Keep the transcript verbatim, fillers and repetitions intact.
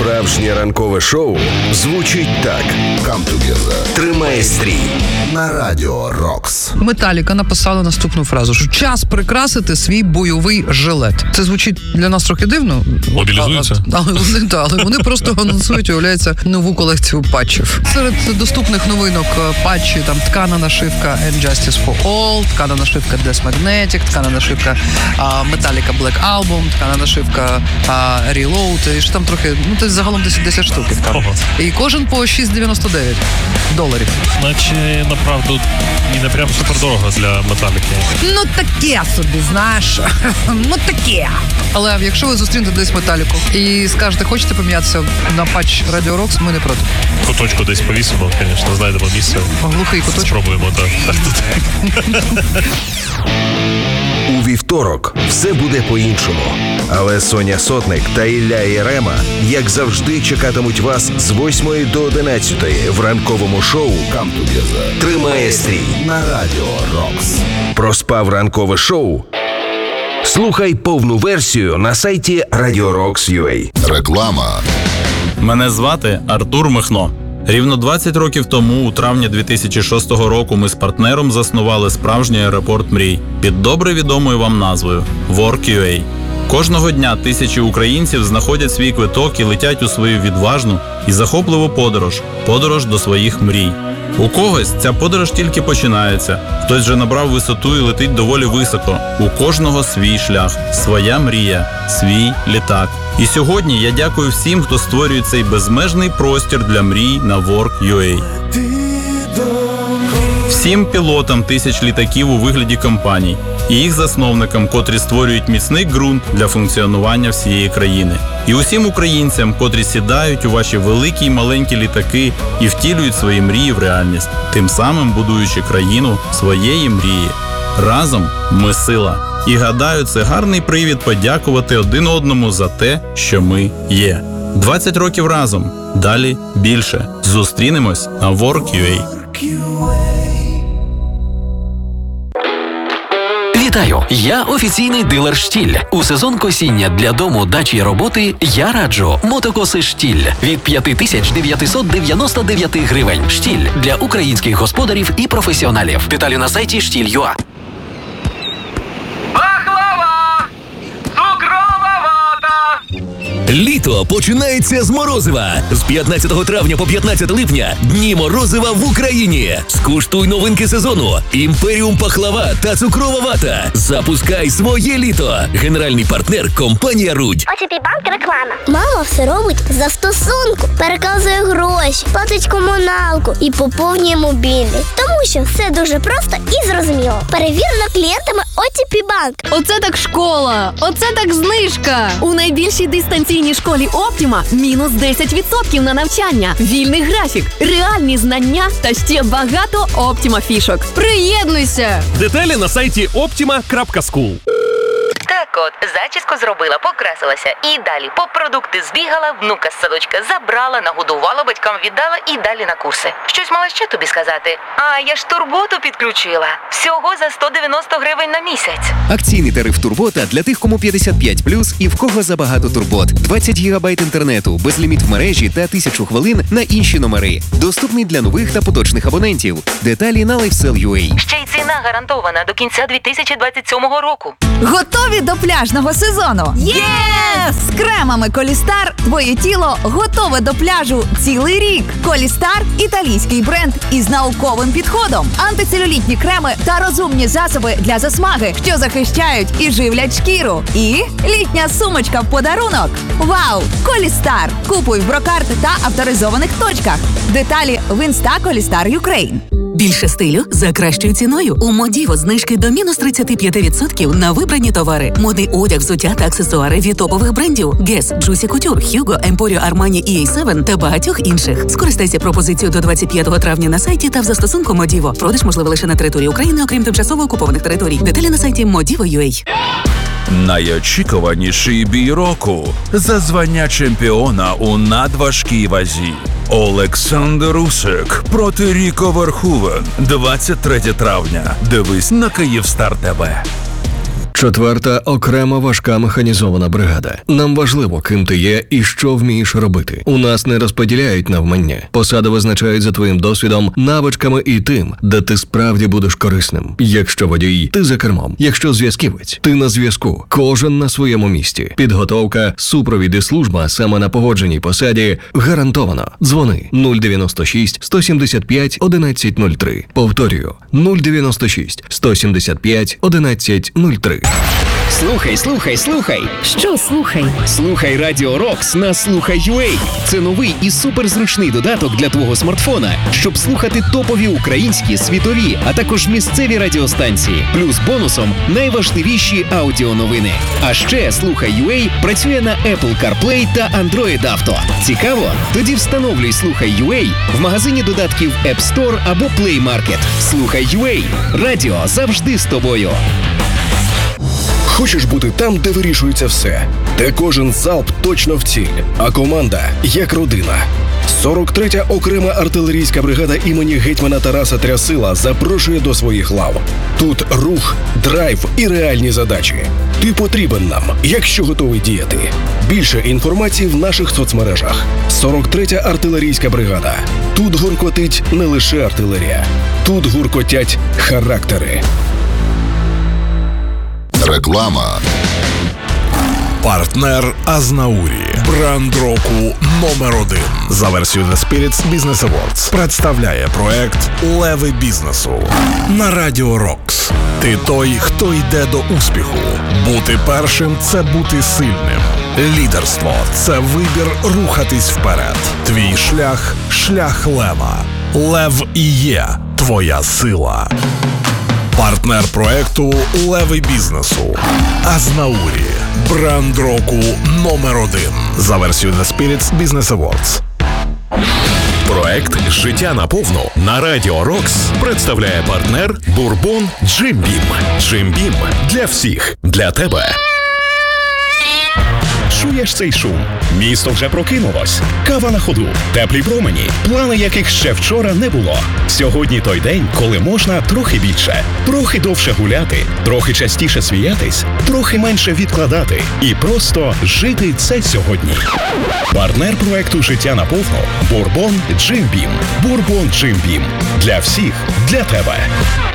Справжнє ранкове шоу звучить так. Come together. Тримає стрій на Радіо Рокс. Металіка написала наступну фразу, що час прикрасити свій бойовий жилет. Це звучить для нас трохи дивно. Мобілізуються? Але вони, та, але вони просто анонсують, уявляється, нову колекцію патчів. Серед доступних новинок патчі, там ткана нашивка And Justice for All, ткана нашивка Death Magnetic, ткана нашивка uh, Metallica Black Album, ткана нашивка uh, Reload, і ж там трохи, ну це загалом десять, десять штук. Там. І кожен по шість дев'яносто дев'ять доларів. Наче, направду, і не прям супердорого для Металіки. Ну таке собі, знаєш. Ну таке. Але якщо ви зустрінете десь Металіку і скажете, хочете помінятися на патч Радіо Рокс, ми не проти. Куточку десь повісимо, звісно, знайдемо місце. Глухий куточок. Спробуємо, так. У вівторок все буде по-іншому. Але Соня Сотник та Ілля Єрема, як завжди, чекатимуть вас з восьмої до одинадцятої в ранковому шоу Come Together. Тримає стрій на Радіо Рокс. Проспав ранкове шоу? Слухай повну версію на сайті радіо рокс крапка ю а. Реклама. Мене звати Артур Михно. Рівно двадцять років тому, у травні дві тисячі шостого року, ми з партнером заснували справжній аеропорт мрій під добре відомою вам назвою Work крапка ю а. Кожного дня тисячі українців знаходять свій квиток і летять у свою відважну і захопливу подорож – подорож до своїх мрій. У когось ця подорож тільки починається, хтось вже набрав висоту і летить доволі високо. У кожного свій шлях, своя мрія, свій літак. І сьогодні я дякую всім, хто створює цей безмежний простір для мрій на Work крапка ю а. Всім пілотам тисяч літаків у вигляді компаній і їх засновникам, котрі створюють міцний ґрунт для функціонування всієї країни. І усім українцям, котрі сідають у ваші великі й маленькі літаки і втілюють свої мрії в реальність, тим самим будуючи країну своєї мрії. Разом ми сила. І гадаю, це гарний привід подякувати один одному за те, що ми є. двадцять років разом. Далі більше. Зустрінемось на Work крапка ю а. Вітаю! Я офіційний дилер «Штіль». У сезон косіння для дому, дачі й роботи я раджу мотокоси «Штіль» від п'ять тисяч дев'ятсот дев'яносто дев'ять гривень. «Штіль» для українських господарів і професіоналів. Деталі на сайті штіль крапка ю а. Літо починається з морозива. З п'ятнадцятого травня по п'ятнадцяте липня дні морозива в Україні. Скуштуй новинки сезону. Імперіум пахлава та цукрова вата. Запускай своє літо. Генеральний партнер – компанія «Рудь». о те пі Банк реклама. Мама все робить за стосунку. Переказує гроші, платить комуналку і поповнює мобільний. Тому що все дуже просто і зрозуміло. Перевірено клієнтами о те пі Банк. Оце так школа! Оце так знижка! У найбільшій дистанційній школі Оптіма мінус десять відсотків на навчання, вільний графік, реальні знання та ще багато Оптіма фішок. Приєднуйся! Деталі на сайті оптіма крапка скул. Так от, зачіску зробила, покрасилася і далі по продукти збігала, внука з садочка забрала, нагодувала, батькам віддала і далі на курси. Щось мала ще тобі сказати? А, я ж турботу підключила. Всього за сто дев'яносто гривень на місяць. Акційний тариф Турбота для тих, кому п'ятдесят п'ять плюс і в кого забагато турбот. двадцять гігабайт інтернету, безліміт в мережі та тисячу хвилин на інші номери. Доступний для нових та поточних абонентів. Деталі на лайфсел крапка ю а. Ще й ціна гарантована до кінця дві тисячі двадцять сьомого року. Готові до пляжного сезону? Єс! З кремами Колістар твоє тіло готове до пляжу цілий рік. Колістар – італійський бренд із науковим підходом. Антицелюлітні креми та розумні засоби для засмаги, що захищають і живлять шкіру. І літня сумочка в подарунок. Вау! Колістар! Купуй в Брокарт та авторизованих точках. Деталі в інста Колістар Юкрейн. Більше стилю за кращою ціною. У Модіво знижки до мінус тридцять п'ять відсотків на вибрані товари. Модний одяг, взуття та аксесуари від топових брендів Guess, Juicy Couture, Hugo, Emporio Armani і ей севен та багатьох інших. Скористайся пропозицією до двадцять п'ятого травня на сайті та в застосунку Модіво. Продаж можливо лише на території України, окрім тимчасово окупованих територій. Деталі на сайті модіво крапка ю а. Найочікуваніший бій року за звання чемпіона у надважкій вазі. Олександр Усик проти Ріко Верховен. двадцять третє травня. Дивись на Київстар ТВ. четверта окрема важка механізована бригада. Нам важливо, ким ти є і що вмієш робити. У нас не розподіляють навмання. Посади визначають за твоїм досвідом, навичками і тим, де ти справді будеш корисним. Якщо водій, ти за кермом. Якщо зв'язківець, ти на зв'язку. Кожен на своєму місці. Підготовка, супровід і служба саме на погодженій посаді гарантовано. Дзвони нуль дев'яносто шість сто сімдесят п'ять одинадцять нуль три. Повторюю, нуль дев'яносто шість сто сімдесят п'ять одинадцять нуль три. Слухай, слухай, слухай. Що слухай? Слухай Радіо Рокс на Слухай.ua. Це новий і суперзручний додаток для твого смартфона, щоб слухати топові українські, світові, а також місцеві радіостанції. Плюс бонусом найважливіші аудіоновини. А ще Слухай.ua працює на Apple CarPlay та Android Auto. Цікаво? Тоді встановлюй Слухай.ua в магазині додатків App Store або Play Market. Слухай.ua. Радіо завжди з тобою. Хочеш бути там, де вирішується все, де кожен залп точно в ціль, а команда як родина. сорок третя окрема артилерійська бригада імені гетьмана Тараса Трясила запрошує до своїх лав. Тут рух, драйв і реальні задачі. Ти потрібен нам, якщо готовий діяти. Більше інформації в наших соцмережах. сорок третя артилерійська бригада. Тут гуркотить не лише артилерія. Тут гуркотять характери. Реклама. Партнер Азнаурі. Бренд року номер один. За версією The Spirits Business Awards представляє проект «Леви бізнесу» на Радіо Рокс. Ти той, хто йде до успіху. Бути першим – це бути сильним. Лідерство – це вибір рухатись вперед. Твій шлях – шлях лева. Лев і є твоя сила. Партнер проекту «Леви бізнесу» Азнаурі. Бренд року номер один. За версією The Spirits Business Awards. Проект «Життя наповну» на Радіо Рокс представляє партнер Бурбон Джим Бім. Джим Бім для всіх, для тебе. Чуєш цей шум? Місто вже прокинулось. Кава на ходу, теплі промені, плани яких ще вчора не було. Сьогодні той день, коли можна трохи більше, трохи довше гуляти, трохи частіше сміятись, трохи менше відкладати і просто жити це сьогодні. Партнер проекту «Життя наповну» Бурбон Джим Бім. Бурбон Джим Бім. Для всіх, для тебе.